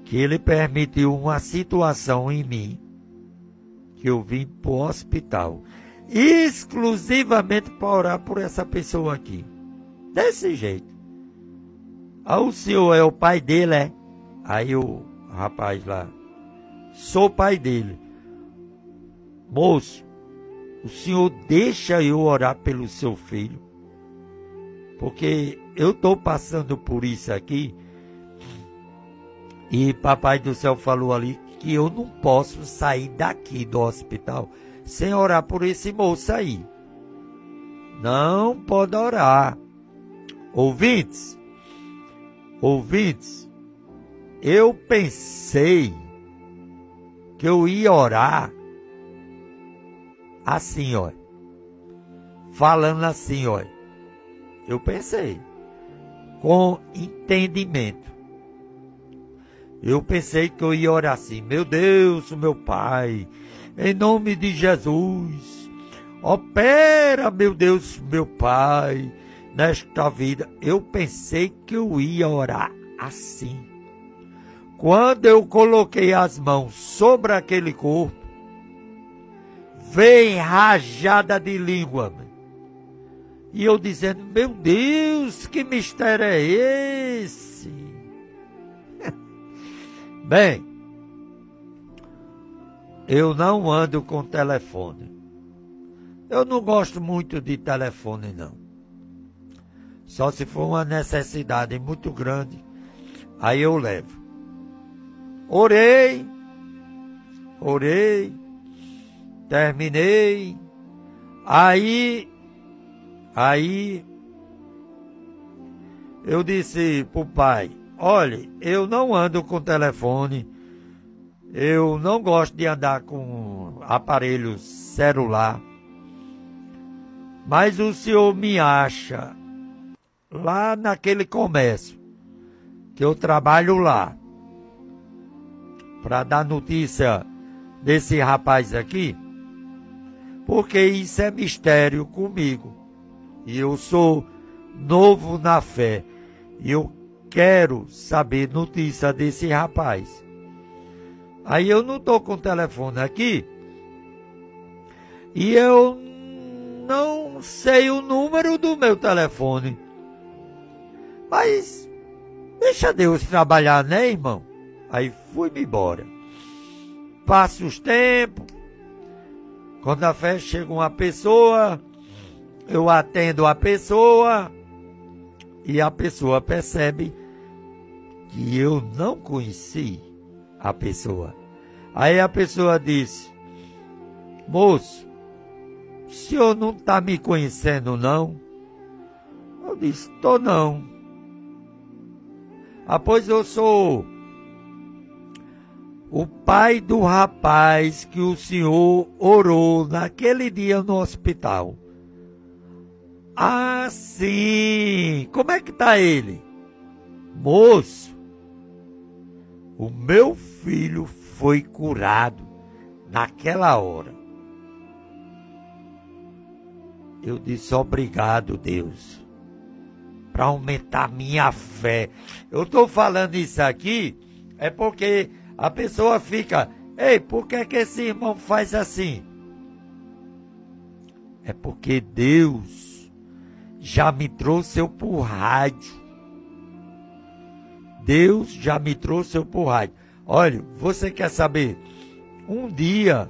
que ele permitiu uma situação em mim, que eu vim para o hospital, exclusivamente para orar por essa pessoa aqui. Desse jeito. Aí o senhor é o pai dele, é? Aí o rapaz lá, sou o pai dele. Moço, o senhor deixa eu orar pelo seu filho? Porque eu estou passando por isso aqui. E papai do céu falou ali que eu não posso sair daqui do hospital sem orar por esse moço aí. Não pode orar. Ouvintes, eu pensei que eu ia orar assim, ó. Falando assim, ó. Eu pensei com entendimento. Eu pensei que eu ia orar assim: meu Deus, meu Pai, em nome de Jesus, opera, meu Deus, meu Pai, nesta vida. Eu pensei que eu ia orar assim. Quando eu coloquei as mãos sobre aquele corpo, veio rajada de língua. E eu dizendo: meu Deus, que mistério é esse? Bem, eu não ando com telefone. Eu não gosto muito de telefone, não. Só se for uma necessidade muito grande, aí eu levo. Orei, terminei. Aí eu disse pro pai: olha, eu não ando com telefone, eu não gosto de andar com aparelho celular, mas o senhor me acha lá naquele comércio, que eu trabalho lá, para dar notícia desse rapaz aqui, porque isso é mistério comigo, e eu sou novo na fé, e eu quero saber notícia desse rapaz. Aí eu não estou com o telefone aqui e eu não sei o número do meu telefone. Mas deixa Deus trabalhar, né, irmão? Aí fui-me embora. Passa os tempos. Quando a festa chega uma pessoa, eu atendo a pessoa e a pessoa percebe que eu não conheci a pessoa. Aí a pessoa disse: moço, o senhor não está me conhecendo, não? Eu disse: tô não. Pois eu sou o pai do rapaz que o senhor orou naquele dia no hospital. Ah, sim. Como é que está ele? Moço, o meu filho foi curado naquela hora. Eu disse: obrigado, Deus, para aumentar minha fé. Eu estou falando isso aqui, é porque a pessoa fica: ei, por que esse irmão faz assim? É porque Deus já me trouxe eu por rádio. Deus já me trouxe eu por rádio. Olha, você quer saber? Um dia,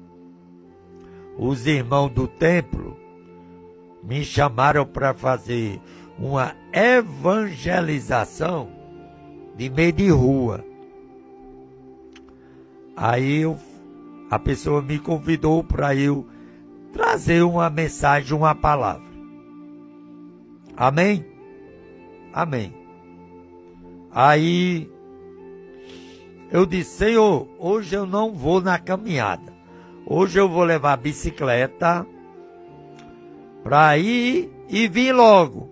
os irmãos do templo me chamaram para fazer uma evangelização de meio de rua. Aí a pessoa me convidou para eu trazer uma mensagem, uma palavra. Amém? Amém. Aí eu disse: Senhor, hoje eu não vou na caminhada. Hoje eu vou levar a bicicleta para ir e vir logo.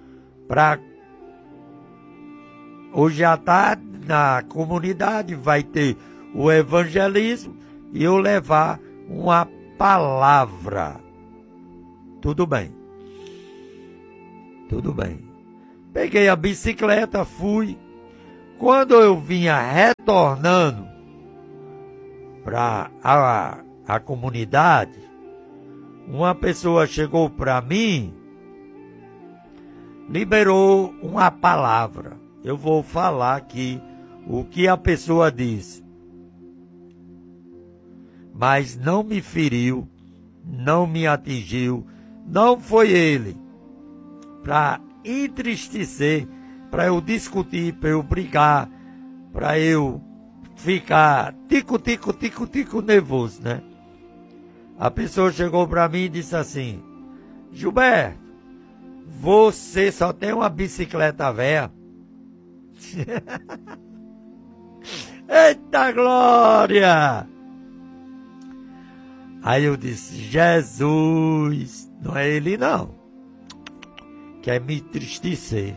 Hoje à tarde, na comunidade, vai ter o evangelismo e eu levar uma palavra. Tudo bem. Tudo bem. Peguei a bicicleta, fui. Quando eu vinha retornando para a comunidade, uma pessoa chegou para mim, liberou uma palavra. Eu vou falar aqui o que a pessoa disse. Mas não me feriu, não me atingiu, não foi ele para entristecer, para eu discutir, para eu brigar, para eu ficar tico nervoso, né? A pessoa chegou para mim e disse assim: Gilberto, você só tem uma bicicleta velha? Eita glória! Aí eu disse: Jesus, não é ele não, quer me entristecer,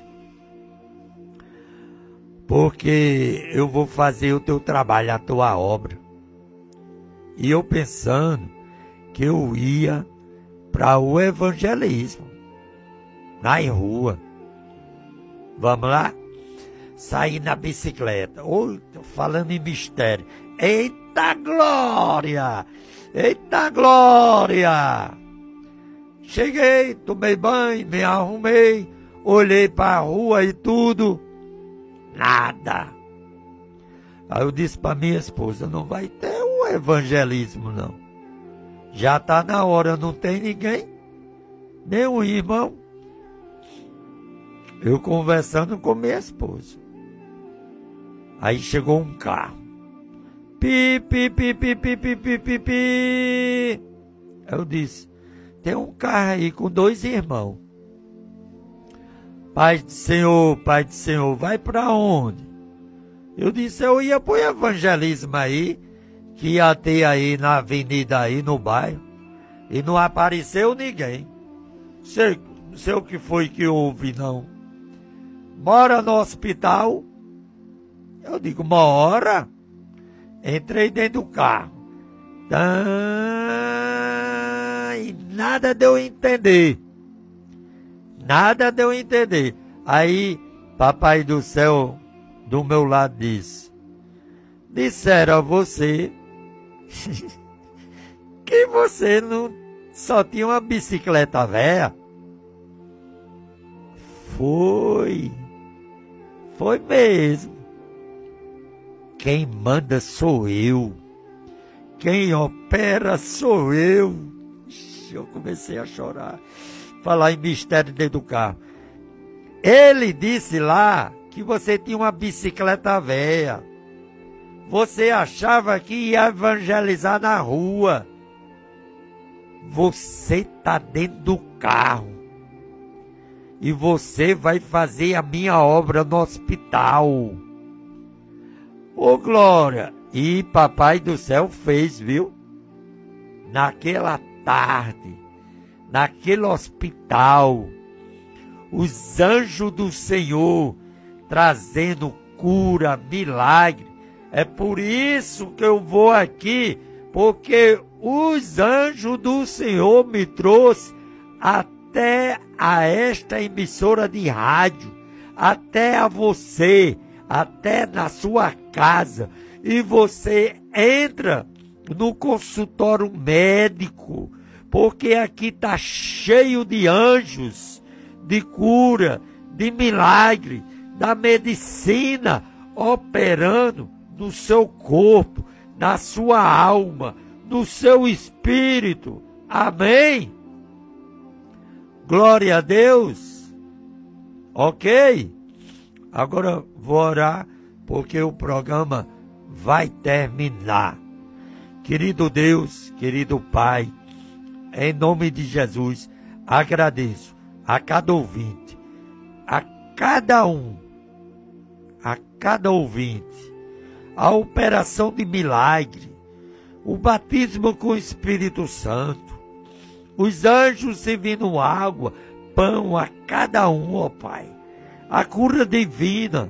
porque eu vou fazer o teu trabalho, a tua obra. E eu pensando que eu ia para o evangelismo, na rua. Vamos lá? Saí na bicicleta. Oi, tô falando em mistério. Eita glória! Eita glória! Cheguei, tomei banho, me arrumei, olhei para a rua e tudo. Nada. Aí eu disse para minha esposa: não vai ter um evangelismo não. Já está na hora, não tem ninguém, nenhum irmão. Eu conversando com minha esposa. Aí chegou um carro. Pi, pi, pi, pi, pi, pi, pi, pi, pi. Eu disse: tem um carro aí com 2 irmãos. Pai do Senhor, vai para onde? Eu disse: eu ia para o evangelismo aí, que ia ter aí na avenida aí, no bairro. E não apareceu ninguém. Não sei o que foi que houve, não. Mora no hospital? Eu digo: mora. Entrei dentro do carro. E nada deu a entender. Nada deu a entender. Aí, Papai do Céu, do meu lado, disse: disseram a você que você não só tinha uma bicicleta velha. Foi mesmo. Quem manda sou eu. Quem opera sou eu. Eu comecei a chorar. Falar em mistério dentro do carro. Ele disse lá que você tinha uma bicicleta velha. Você achava que ia evangelizar na rua. Você está dentro do carro. E você vai fazer a minha obra no hospital. Ô glória! E Papai do Céu fez, viu? Naquela tarde, naquele hospital, os anjos do Senhor trazendo cura, milagre. É por isso que eu vou aqui, porque os anjos do Senhor me trouxe até a esta emissora de rádio, até a você, até na sua casa, e você entra no consultório médico, porque aqui está cheio de anjos, de cura, de milagre, da medicina operando no seu corpo, na sua alma, no seu espírito. Amém? Glória a Deus. Ok? Agora vou orar, porque o programa vai terminar. Querido Deus, querido Pai, em nome de Jesus, agradeço a cada ouvinte, a cada ouvinte, a operação de milagre, o batismo com o Espírito Santo, os anjos servindo água, pão a cada um, ó Pai, a cura divina,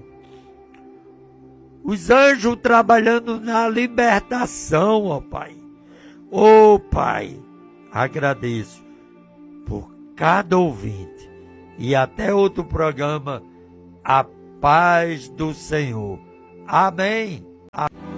os anjos trabalhando na libertação, ó Pai. Ó Pai, agradeço por cada ouvinte. E até outro programa, a paz do Senhor. Amém.